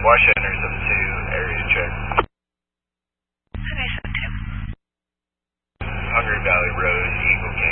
Washington 72, area check. Okay, 72. Hungry Valley Road, Eagle Canyon.